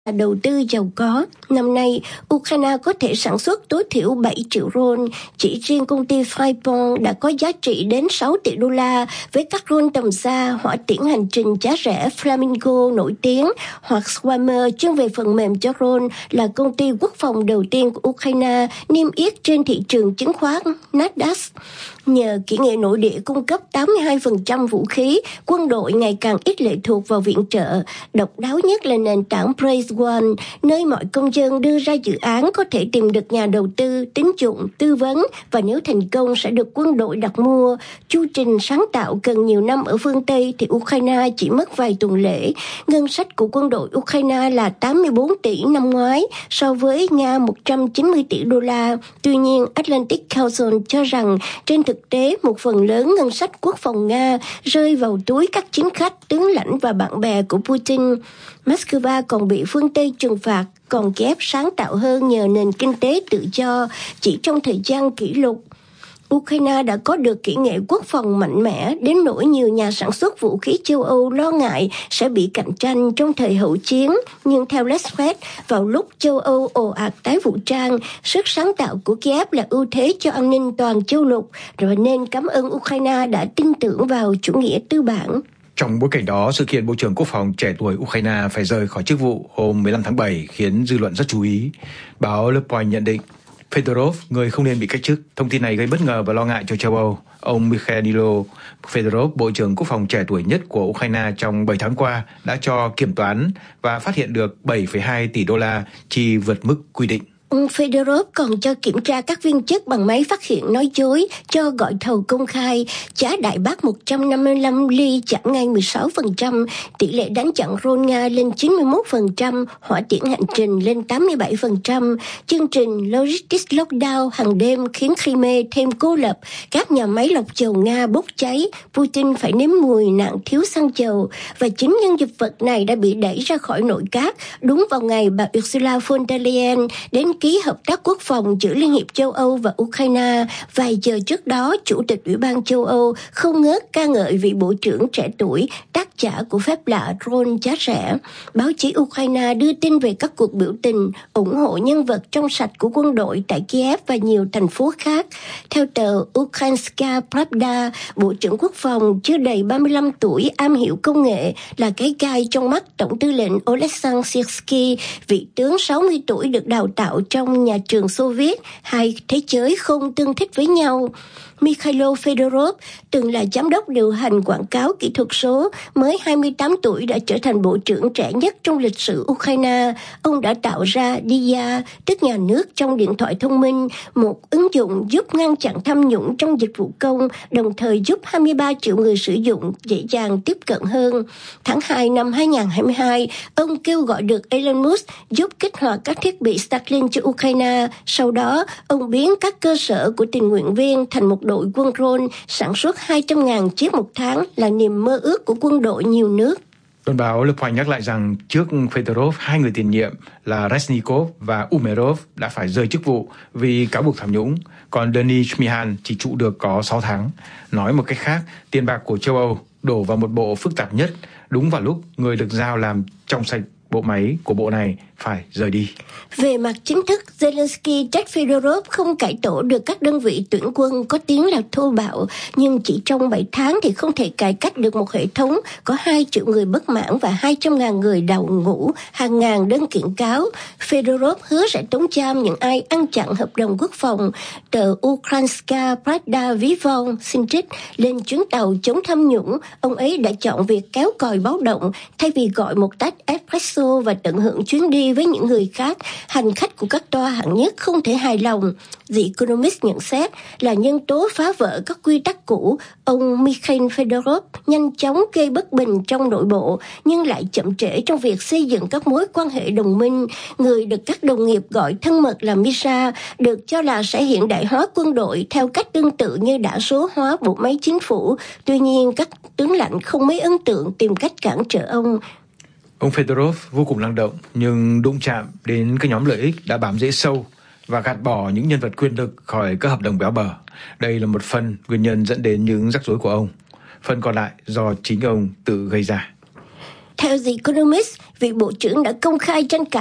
đầu tư giàu có. Năm nay, Ukraine có thể sản xuất tối thiểu 7 triệu drone. Chỉ riêng công ty Freeport đã có giá trị đến 6 tỷ đô la với các drone tầm xa, hỏa tiễn hành trình giá rẻ Flamingo nổi tiếng hoặc Swimmer chuyên về phần mềm cho drone, là công ty quốc phòng đầu tiên của Ukraine niêm yết trên thị trường chứng khoán Nasdaq. Nhờ kỹ nghệ nội địa cung cấp 82% vũ khí, quân đội ngày càng ít lệ thuộc vào viện trợ. Độc đáo nhất là nền tảng Praise One, nơi mọi công dân đưa ra dự án có thể tìm được nhà đầu tư, tín dụng, tư vấn và nếu thành công sẽ được quân đội đặt mua. Chu trình sáng tạo cần nhiều năm ở phương Tây thì Ukraine chỉ mất vài tuần lễ. Ngân sách của quân đội Ukraine là 84 tỷ năm ngoái so với Nga 190 tỷ đô la. Tuy nhiên, Atlantic Council cho rằng trên thực tế một phần lớn ngân sách quốc phòng Nga rơi vào túi các chính khách, tướng lãnh và bạn bè của Putin. Moscow còn bị phương Tây trừng phạt, còn Kiev sáng tạo hơn nhờ nền kinh tế tự do. Chỉ trong thời gian kỷ lục, Ukraine đã có được kỹ nghệ quốc phòng mạnh mẽ đến nỗi nhiều nhà sản xuất vũ khí châu Âu lo ngại sẽ bị cạnh tranh trong thời hậu chiến. Nhưng theo Lexford, vào lúc châu Âu ồ ạt tái vũ trang, sức sáng tạo của Kiev là ưu thế cho an ninh toàn châu lục, rồi nên cảm ơn Ukraine đã tin tưởng vào chủ nghĩa tư bản. Trong bối cảnh đó, sự kiện Bộ trưởng Quốc phòng trẻ tuổi Ukraine phải rời khỏi chức vụ hôm 15 tháng 7 khiến dư luận rất chú ý. Báo Le Point nhận định Fedorov, người không nên bị cách chức. Thông tin này gây bất ngờ và lo ngại cho châu Âu. Ông Mikhailo Fedorov, Bộ trưởng Quốc phòng trẻ tuổi nhất của Ukraine trong 7 tháng qua, đã cho kiểm toán và phát hiện được 7,2 tỷ đô la chi vượt mức quy định. Ông Fedorov còn cho kiểm tra các viên chức bằng máy phát hiện nói dối, cho gọi thầu công khai, giá đại bác 155 ly giảm ngay 16%, tỷ lệ đánh chặn drone Nga lên 91%, hỏa tiễn hành trình lên 87%, chương trình Logistics Lockdown hàng đêm khiến Crimea thêm cô lập, các nhà máy lọc dầu Nga bốc cháy, Putin phải nếm mùi nạn thiếu xăng dầu, và chính nhân vật này đã bị đẩy ra khỏi nội các đúng vào ngày bà Ursula von der Leyen đến ký hợp tác quốc phòng giữa Liên hiệp châu Âu và Ukraine. Vài giờ trước đó, Chủ tịch Ủy ban châu Âu không ngớt ca ngợi vị bộ trưởng trẻ tuổi, tác giả của phép lạ drone giá rẻ. Báo chí Ukraine đưa tin về các cuộc biểu tình ủng hộ nhân vật trong sạch của quân đội tại Kiev và nhiều thành phố khác. Theo tờ Ukrainska Pravda, Bộ trưởng Quốc phòng chưa đầy 35 tuổi am hiểu công nghệ là cái gai trong mắt Tổng tư lệnh Oleksandr Syrsky, vị tướng 60 tuổi được đào tạo trong nhà trường Xô Viết. Hai thế giới không tương thích với nhau. Mikhailo Fedorov từng là giám đốc điều hành quảng cáo kỹ thuật số, mới 28 tuổi đã trở thành bộ trưởng trẻ nhất trong lịch sử Ukraine. Ông đã tạo ra Dia, tức nhà nước trong điện thoại thông minh, một ứng dụng giúp ngăn chặn tham nhũng trong dịch vụ công, đồng thời giúp 23 triệu người sử dụng dễ dàng tiếp cận hơn. Tháng 2 năm 2022, ông kêu gọi được Elon Musk giúp kích hoạt các thiết bị Starlink cho Ukraine. Sau đó, ông biến các cơ sở của tình nguyện viên thành một đội quân drone sản xuất 200.000 chiếc một tháng, là niềm mơ ước của quân đội nhiều nước. Tuần báo Le Point nhắc lại rằng trước Fedorov, hai người tiền nhiệm là Resnikov và Umerov đã phải rời chức vụ vì cáo buộc tham nhũng, còn Denis Shmyhal chỉ trụ được có 6 tháng. Nói một cách khác, tiền bạc của châu Âu đổ vào một bộ phức tạp nhất, đúng vào lúc người được giao làm trong sạch bộ máy của bộ này phải rời đi. Về mặt chính thức, Zelensky trách Fedorov không cải tổ được các đơn vị tuyển quân có tiếng là thô bạo, nhưng chỉ trong 7 tháng thì không thể cải cách được một hệ thống có 2 triệu người bất mãn và 200.000 người đào ngũ, hàng ngàn đơn kiện cáo. Fedorov hứa sẽ tống giam những ai ăn chặn hợp đồng quốc phòng. Tờ Ukrainska Pravda ví von xin trích lên chuyến tàu chống tham nhũng, ông ấy đã chọn việc kéo còi báo động thay vì gọi một tách espresso và tận hưởng chuyến đi với những người khác. Hành khách của các toa hạng nhất không thể hài lòng. The Economist nhận xét là nhân tố phá vỡ các quy tắc cũ. Ông Mikhail Fedorov nhanh chóng gây bất bình trong nội bộ, nhưng lại chậm trễ trong việc xây dựng các mối quan hệ đồng minh. Người được các đồng nghiệp gọi thân mật là Misha, được cho là sẽ hiện đại hóa quân đội theo cách tương tự như đã số hóa bộ máy chính phủ. Tuy nhiên, các tướng lãnh không mấy ấn tượng tìm cách cản trở ông. Ông Fedorov vô cùng năng động, nhưng đụng chạm đến các nhóm lợi ích đã bám rễ sâu và gạt bỏ những nhân vật quyền lực khỏi các hợp đồng béo bở. Đây là một phần nguyên nhân dẫn đến những rắc rối của ông. Phần còn lại do chính ông tự gây ra. Theo The Economist, vị bộ trưởng đã công khai tranh cãi